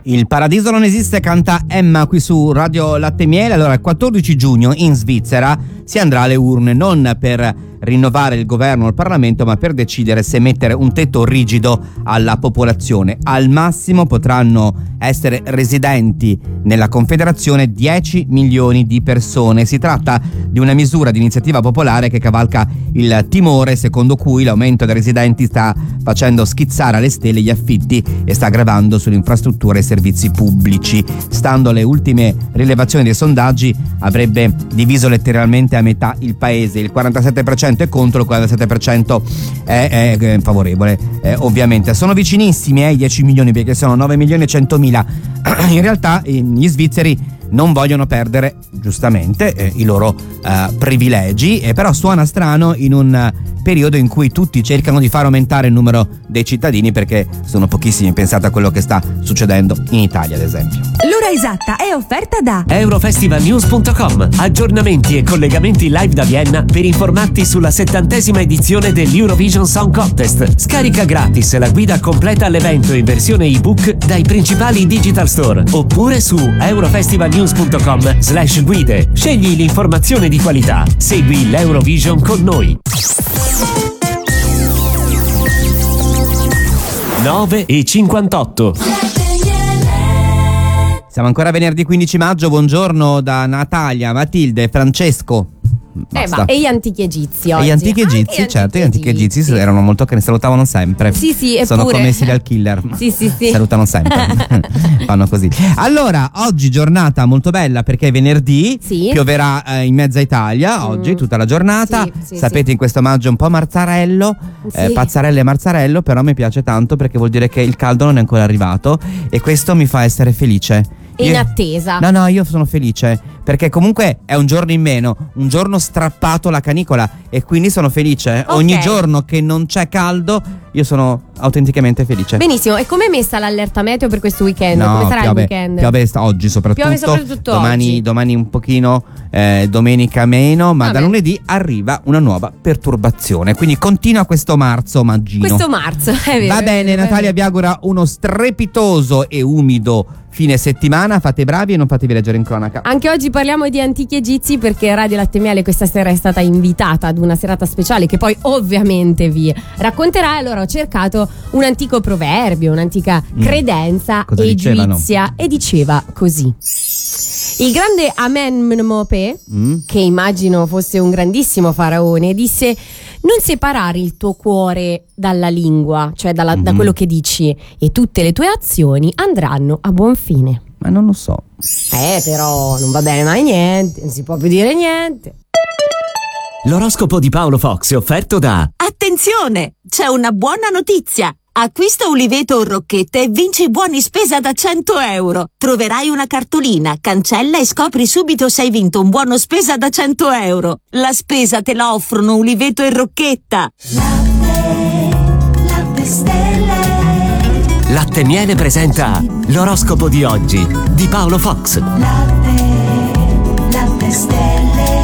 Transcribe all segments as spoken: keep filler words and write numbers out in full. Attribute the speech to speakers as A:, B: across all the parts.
A: Il paradiso non esiste, canta Emma qui su Radio Latte e Miele. Allora, il quattordici giugno in Svizzera si andrà alle urne non per rinnovare il governo o il Parlamento, ma per decidere se mettere un tetto rigido alla popolazione. Al massimo potranno essere residenti nella Confederazione dieci milioni di persone. Si tratta di una misura di iniziativa popolare che cavalca il timore secondo cui l'aumento dei residenti sta facendo schizzare alle stelle gli affitti e sta gravando sulle infrastrutture e servizi pubblici. Stando alle ultime rilevazioni dei sondaggi, avrebbe diviso letteralmente a metà il paese. Il quarantasette per cento è contro, il quarantasette per cento è, è favorevole. Eh, ovviamente sono vicinissimi ai dieci milioni, perché sono nove milioni e centomila. In realtà gli svizzeri non vogliono perdere giustamente eh, i loro eh, privilegi, eh, però suona strano in un uh, periodo in cui tutti cercano di far aumentare il numero dei cittadini, perché sono pochissimi. Pensate a quello che sta succedendo in Italia, ad esempio.
B: L'ora esatta è offerta da
C: Eurofestivalnews punto com. Aggiornamenti e collegamenti live da Vienna per informarti sulla settantesima edizione dell'Eurovision Song Contest. Scarica gratis la guida completa all'evento in versione ebook dai principali digital store, oppure su eurofestivalnews punto com slash guide. Scegli l'informazione di qualità. Segui l'Eurovision con noi. nove e cinquantotto.
A: Siamo ancora venerdì quindici maggio. Buongiorno da Natalia, Matilde e Francesco.
D: Eh, ma e gli antichi egizi oggi?
A: E gli antichi egizi,
D: Anche
A: certo, gli antichi egizi
D: sì.
A: erano molto che ne salutavano sempre.
D: Sì, sì, eppure.
A: Sono come i serial killer.
D: Sì, sì, sì.
A: Salutano sempre. Fanno così. Allora, oggi giornata molto bella perché è venerdì,
D: sì.
A: Pioverà eh, in mezza Italia oggi, mm. tutta la giornata.
D: Sì, sì,
A: Sapete,
D: sì.
A: in questo maggio un po' marzarello,
D: sì.
A: eh, pazzarello e marzarello, però mi piace tanto perché vuol dire che il caldo non è ancora arrivato e questo mi fa essere felice.
D: In
A: Io,
D: attesa.
A: No, no, io sono felice perché comunque è un giorno in meno, un giorno strappato la canicola, e quindi sono felice.
D: Okay.
A: Ogni giorno che non c'è caldo io sono autenticamente felice.
D: Benissimo, e come è messa l'allerta meteo per questo weekend?
A: No,
D: come sarà
A: piove,
D: il weekend?
A: Piove oggi soprattutto.
D: Piove soprattutto
A: domani,
D: oggi.
A: domani un pochino, eh, domenica meno, ma
D: Vabbè.
A: da lunedì arriva una nuova perturbazione. Quindi continua questo marzo maggino.
D: Questo marzo, è vero.
A: Va
D: è
A: bene,
D: vero,
A: Natalia
D: è
A: vi augura uno strepitoso e umido fine settimana. Fate bravi e non fatevi leggere in cronaca.
D: Anche oggi parliamo di antichi egizi perché Radio Latte e Miele questa sera è stata invitata ad una serata speciale che poi ovviamente vi racconterà. Allora ho cercato un antico proverbio, un'antica
A: Mm.
D: credenza
A: Cosa
D: egizia
A: dicevano?
D: e diceva così: il grande Amenemopè,
A: Mm?
D: che immagino fosse un grandissimo faraone, disse: non separare il tuo cuore dalla lingua, cioè dalla,
A: Mm-hmm.
D: da quello che dici, e tutte le tue azioni andranno a buon fine.
A: Ma non lo so.
D: Eh, però non va bene mai niente, non si può più dire niente.
C: L'oroscopo di Paolo Fox è offerto da
B: Attenzione, c'è una buona notizia. Acquista Uliveto o Rocchette e vinci buoni spesa da cento euro. Troverai una cartolina, cancella e scopri subito se hai vinto un buono spesa da cento euro. La spesa te la offrono Uliveto e Rocchetta.
E: Latte, latte stelle.
C: Latte e Miele presenta l'oroscopo di oggi di Paolo Fox.
E: Latte, latte stelle.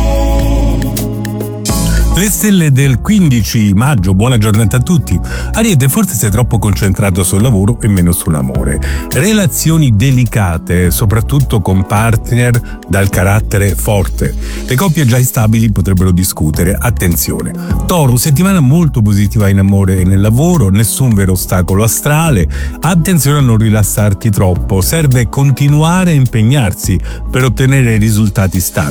F: Le stelle del quindici maggio, buona giornata a tutti. Ariete, forse sei troppo concentrato sul lavoro e meno sull'amore. Relazioni delicate, soprattutto con partner dal carattere forte. Le coppie già stabili potrebbero discutere, attenzione. Toro, settimana molto positiva in amore e nel lavoro, nessun vero ostacolo astrale. Attenzione a non rilassarti troppo, serve continuare a impegnarsi per ottenere risultati stabili.